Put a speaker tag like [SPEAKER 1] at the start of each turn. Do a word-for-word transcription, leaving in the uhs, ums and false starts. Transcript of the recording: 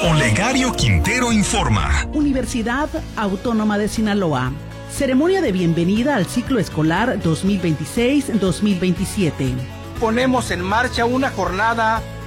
[SPEAKER 1] Olegario Quintero informa.
[SPEAKER 2] Universidad Autónoma de Sinaloa. Ceremonia de bienvenida al ciclo escolar dos mil veintiséis dos mil veintisiete.
[SPEAKER 3] Ponemos en marcha una jornada